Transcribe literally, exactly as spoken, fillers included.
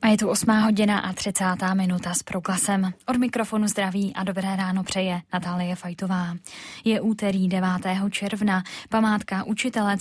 A je tu osmá hodina a třicátá minuta s Proglasem. Od mikrofonu zdraví a dobré ráno přeje Natálie Fajtová. Je úterý devátého června, památka učitele